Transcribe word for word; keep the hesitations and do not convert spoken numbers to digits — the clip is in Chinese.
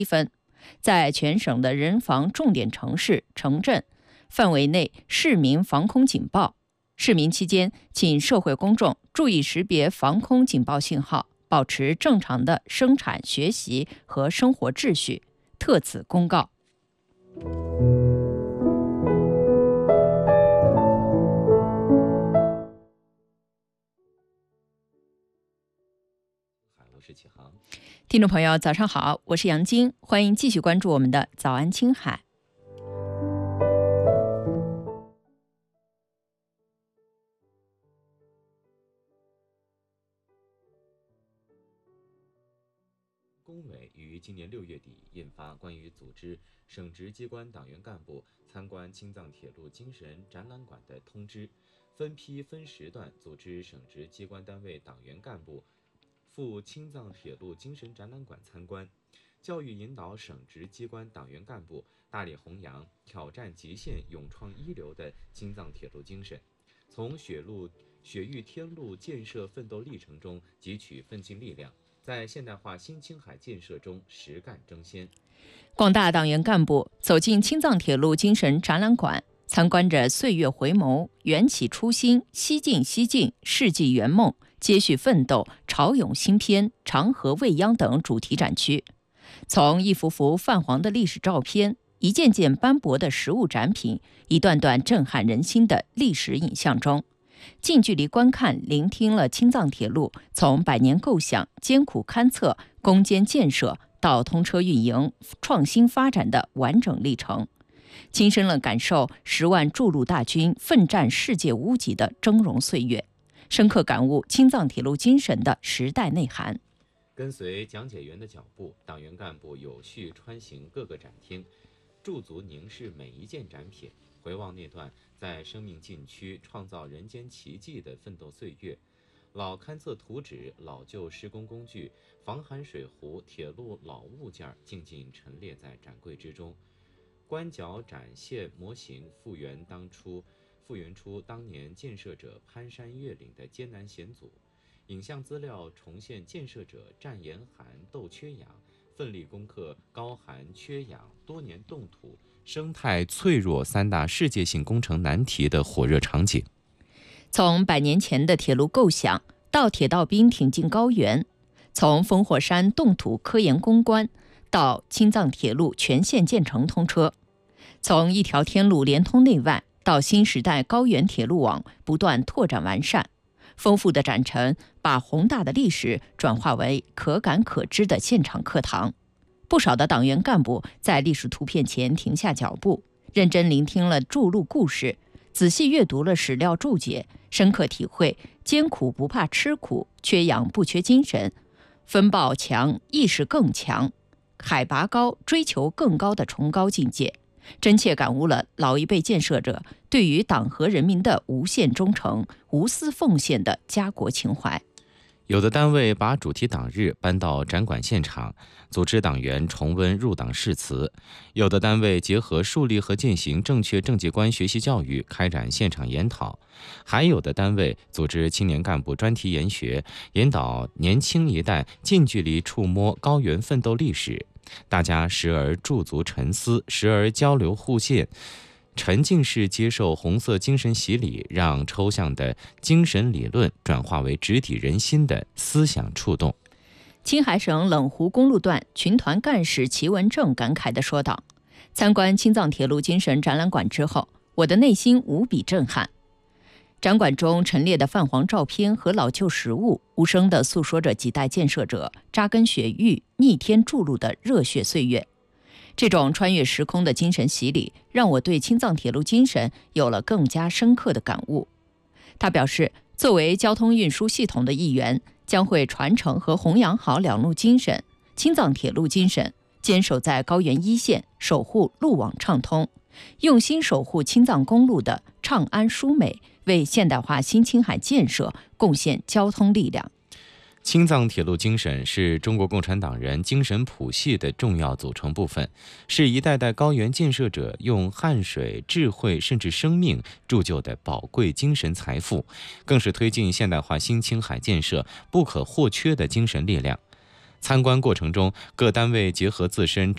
一分，在全省的人防重点城市、城镇范围内市民防空警报。市民期间，请社会公众注意识别防空警报信号，保持正常的生产、学习和生活秩序。特此公告。听众朋友，早上好，我是杨晶，欢迎继续关注我们的早安青海。 工委于今年六月底印发关于组织省直机关党员干部参观青藏铁路精神展览馆的通知，分批分时段组织省直机关单位党员干部赴青藏铁路精神展览馆参观，教育引导省直机关党员干部大力弘扬挑战极限、勇创一流的青藏铁路精神，从雪路雪域天路建设奋斗历程中汲取奋进力量，在现代化新青海建设中实干争先。 广大党员干部走进青藏铁路精神展览馆，参观着岁月回眸、缘起初心、西进西进、世纪圆梦、接续奋斗、潮涌新篇、长河未央等主题展区。从一幅幅泛黄的历史照片，一件件斑驳的实物展品，一段段震撼人心的历史影像中，近距离观看、聆听了青藏铁路从百年构想、艰苦勘测、攻坚建设到通车运营、创新发展的完整历程，亲身了感受十万筑路大军奋战世界屋脊的峥嵘岁月，深刻感悟青藏铁路精神的时代内涵。 跟随讲解员的脚步，党员干部有序穿行各个展厅，驻足凝视每一件展品，回望那段在生命禁区创造人间奇迹的奋斗岁月。老勘测图纸、老旧施工工具、防寒水壶、铁路老物件静静陈列在展柜之中，观角展现模型复原当初复原出当年建设者攀山越岭的艰难险阻，影像资料重现建设者战严寒斗缺氧，奋力攻克高寒缺氧、多年冻土、生态脆弱三大世界性工程难题的火热场景。 从百年前的铁路构想到铁道兵挺进高原，从烽火山冻土科研攻关到青藏铁路全线建成通车，从一条天路连通内外到新时代高原铁路网不断拓展完善，丰富的展陈把宏大的历史转化为可感可知的现场课堂。不少的党员干部在历史图片前停下脚步，认真聆听了筑路故事，仔细阅读了史料注解，深刻体会艰苦不怕吃苦，缺氧不缺精神，风暴强意识更强，海拔高追求更高的崇高境界，真切感悟了老一辈建设者对于党和人民的无限忠诚、无私奉献的家国情怀。 有的单位把主题党日搬到展馆现场，组织党员重温入党誓词；有的单位结合树立和践行正确政界观学习教育，开展现场研讨；还有的单位组织青年干部专题研学，引导年轻一代近距离触摸高原奋斗历史。大家时而驻足沉思，时而交流互鉴，沉浸式接受红色精神洗礼，让抽象的精神理论转化为直抵人心的思想触动。 青海省冷湖公路段群团干事齐文正感慨地说道：参观青藏铁路精神展览馆之后，我的内心无比震撼。展馆中陈列的泛黄照片和老旧实物，无声地诉说着几代建设者扎根雪域、逆天筑路的热血岁月。这种穿越时空的精神洗礼，让我对青藏铁路精神有了更加深刻的感悟。他表示，作为交通运输系统的一员，将会传承和弘扬好两路精神、青藏铁路精神，坚守在高原一线，守护路网畅通，用心守护青藏公路的畅安舒美，为现代化新青海建设贡献交通力量。 青藏铁路精神是中国共产党人精神谱系的重要组成部分，是一代代高原建设者用汗水、智慧甚至生命铸就的宝贵精神财富，更是推进现代化新青海建设不可或缺的精神力量。参观过程中，各单位结合自身